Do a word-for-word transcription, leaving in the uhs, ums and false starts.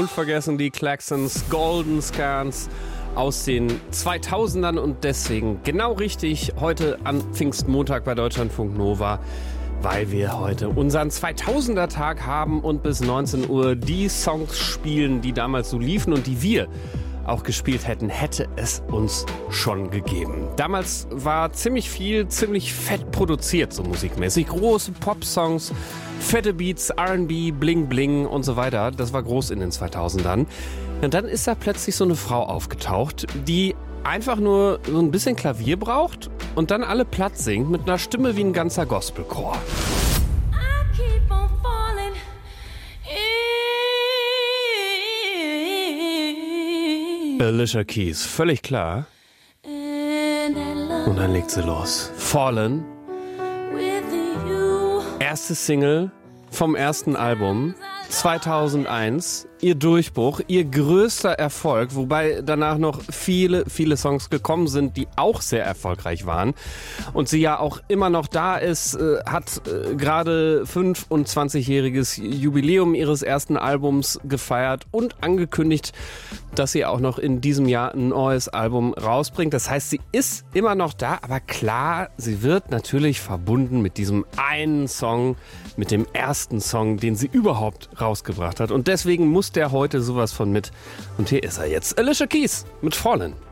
unvergessen die Klaxons, Golden Scans aus den zweitausendern und deswegen genau richtig heute an Pfingstmontag bei Deutschlandfunk Nova, weil wir heute unseren zweitausender-Tag haben und bis neunzehn Uhr die Songs spielen, die damals so liefen und die wir auch gespielt hätten, hätte es uns schon gegeben. Damals war ziemlich viel, ziemlich fett produziert, so musikmäßig. Große Pop-Songs, fette Beats, R and B, Bling Bling und so weiter. Das war groß in den zweitausendern. Und dann ist da plötzlich so eine Frau aufgetaucht, die einfach nur so ein bisschen Klavier braucht und dann alle platt singt mit einer Stimme wie ein ganzer Gospelchor. Alicia Keys, völlig klar. Und dann legt sie los. Fallen. Erste Single vom ersten Album. zweitausendeins. Ihr Durchbruch, ihr größter Erfolg, wobei danach noch viele, viele Songs gekommen sind, die auch sehr erfolgreich waren. Und sie ja auch immer noch da ist, äh, hat äh, gerade fünfundzwanzigjähriges Jubiläum ihres ersten Albums gefeiert und angekündigt, dass sie auch noch in diesem Jahr ein neues Album rausbringt. Das heißt, sie ist immer noch da, aber klar, sie wird natürlich verbunden mit diesem einen Song, mit dem ersten Song, den sie überhaupt rausgebracht hat. Und deswegen muss der heute sowas von mit. Und hier ist er jetzt. Alicia Keys mit Fallen.